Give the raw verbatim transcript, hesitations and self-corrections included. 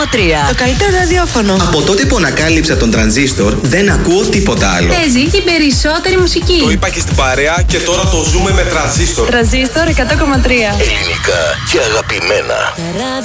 Το καλύτερο ραδιόφωνο. Από τότε που ανακάλυψα τον τρανζίστορ, δεν ακούω τίποτα άλλο. Παίζει την περισσότερη μουσική. Το είπα και στην παρέα και τώρα το ζούμε με τρανζίστορ. Τρανζίστορ εκατό κόμμα τρία. Ελληνικά και αγαπημένα.